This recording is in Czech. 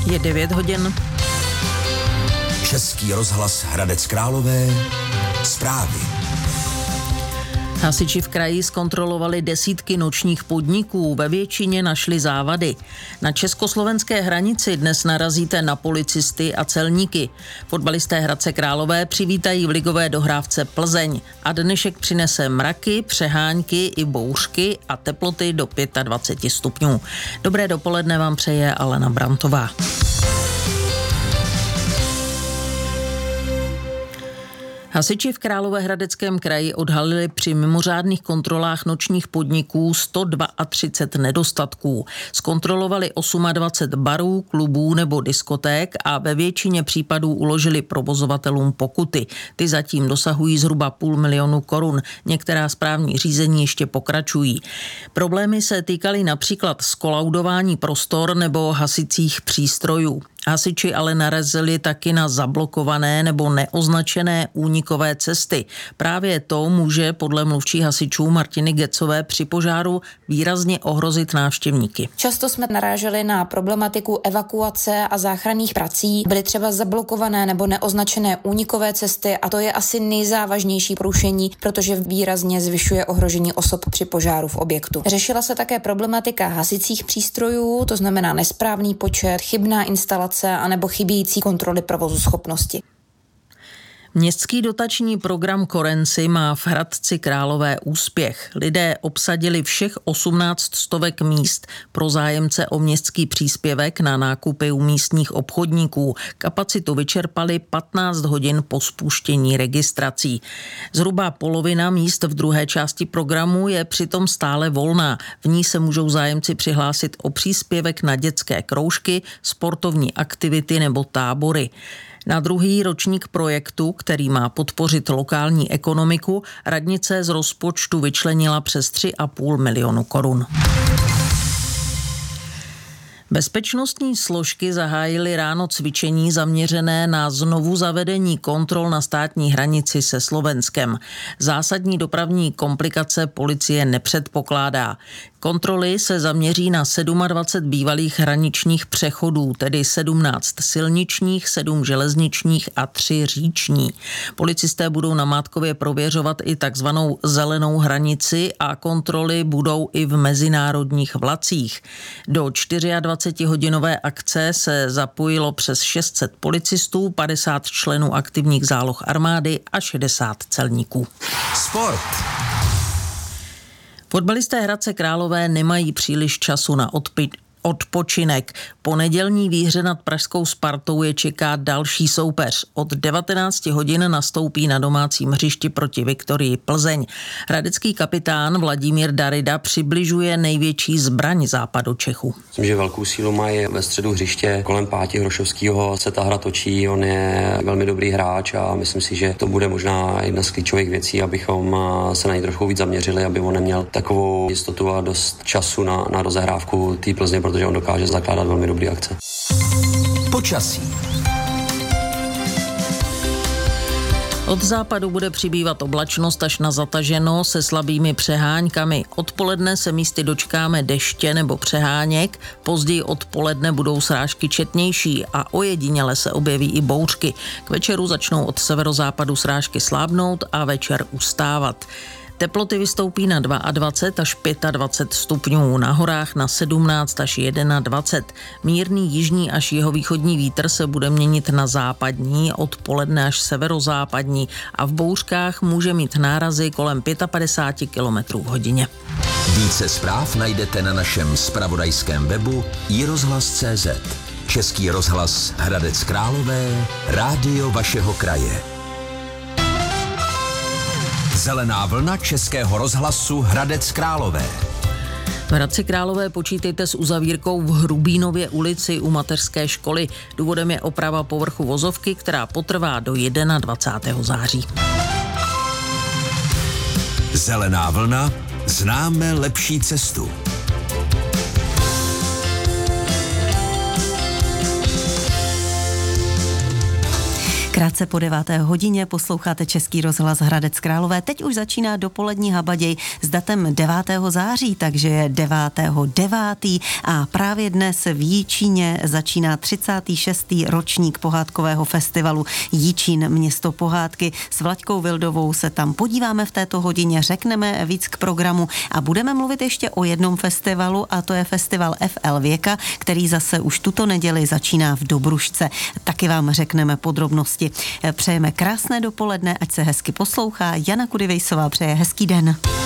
Je 9 hodin. Český rozhlas Hradec Králové. Zprávy. Hasiči v kraji zkontrolovali desítky nočních podniků, ve většině našli závady. Na československé hranici dnes narazíte na policisty a celníky. Fotbalisté Hradce Králové přivítají v ligové dohrávce Plzeň a dnešek přinese mraky, přehánky i bouřky a teploty do 25 stupňů. Dobré dopoledne vám přeje Alena Brantová. Hasiči v Královéhradeckém kraji odhalili při mimořádných kontrolách nočních podniků 132 nedostatků. Zkontrolovali 28 barů, klubů nebo diskoték a ve většině případů uložili provozovatelům pokuty. Ty zatím dosahují zhruba 500 000 korun. Některá správní řízení ještě pokračují. Problémy se týkaly například skolaudování prostor nebo hasicích přístrojů. Hasiči ale narazili taky na zablokované nebo neoznačené únikové cesty. Právě to může podle mluvčí hasičů Martiny Gecové při požáru výrazně ohrozit návštěvníky. Často jsme naráželi na problematiku evakuace a záchranných prací. Byly třeba zablokované nebo neoznačené únikové cesty a to je asi nejzávažnější porušení, protože výrazně zvyšuje ohrožení osob při požáru v objektu. Řešila se také problematika hasicích přístrojů, to znamená nesprávný počet, chybná instalace anebo chybějící kontroly provozuschopnosti. Městský dotační program Korenci má v Hradci Králové úspěch. Lidé obsadili všech 18 stovek míst pro zájemce o městský příspěvek na nákupy u místních obchodníků. Kapacitu vyčerpali 15 hodin po spuštění registrací. Zhruba polovina míst v druhé části programu je přitom stále volná. V ní se můžou zájemci přihlásit o příspěvek na dětské kroužky, sportovní aktivity nebo tábory. Na druhý ročník projektu, který má podpořit lokální ekonomiku, radnice z rozpočtu vyčlenila přes 3,5 milionu korun. Bezpečnostní složky zahájily ráno cvičení zaměřené na znovu zavedení kontrol na státní hranici se Slovenskem. Zásadní dopravní komplikace policie nepředpokládá. Kontroly se zaměří na 27 bývalých hraničních přechodů, tedy 17 silničních, 7 železničních a 3 říční. Policisté budou namátkově prověřovat i takzvanou zelenou hranici a kontroly budou i v mezinárodních vlacích. Do 24-hodinové akce se zapojilo přes 600 policistů, 50 členů aktivních záloh armády a 60 celníků. Sport. Fotbalisté Hradce Králové nemají příliš času na odpočinek. Po nedělní výhře nad pražskou Spartou je čeká další soupeř. Od 19 hodin nastoupí na domácím hřišti proti Viktorii Plzeň. Hradecký kapitán Vladimír Darida přibližuje největší zbraň Západočechů. Myslím, že velkou sílu mají ve středu hřiště. Kolem Páti Hrošovského se ta hra točí, on je velmi dobrý hráč a myslím si, že to bude možná jedna z klíčových věcí, abychom se na něj trochu víc zaměřili, aby on neměl takovou jistotu a dost času na rozehrávku té Plzně, protože on dokáže zakládat velmi dobré akce. Počasí. Od západu bude přibývat oblačnost až na zataženo se slabými přeháňkami. Odpoledne se místy dočkáme deště nebo přeháněk, později odpoledne budou srážky četnější a ojediněle se objeví i bouřky. K večeru začnou od severozápadu srážky slábnout a večer ustávat. Teploty vystoupí na 22 až 25 stupňů, na horách na 17 až 21. Mírný jižní až jihovýchodní vítr se bude měnit na západní, odpoledne až severozápadní a v bouřkách může mít nárazy kolem 55 km v hodině. Více zpráv najdete na našem zpravodajském webu iRozhlas.cz. Český rozhlas Hradec Králové, rádio vašeho kraje. Zelená vlna Českého rozhlasu Hradec Králové. V Hradci Králové počítejte s uzavírkou v Hrubínově ulici u mateřské školy. Důvodem je oprava povrchu vozovky, která potrvá do 21. září. Zelená vlna, známe lepší cestu. Krátce po 9. hodině posloucháte Český rozhlas Hradec Králové. Teď už začíná dopolední habaděj s datem 9. září, takže je 9.9. a právě dnes v Jičíně začíná 36. ročník pohádkového festivalu Jičín město pohádky. S Vlaďkou Vildovou se tam podíváme v této hodině, řekneme víc k programu a budeme mluvit ještě o jednom festivalu, a to je festival FL Věka, který zase už tuto neděli začíná v Dobrušce. Taky vám řekneme podrobnosti. Přejeme krásné dopoledne, ať se hezky poslouchá. Jana Kudivejsová přeje hezký den.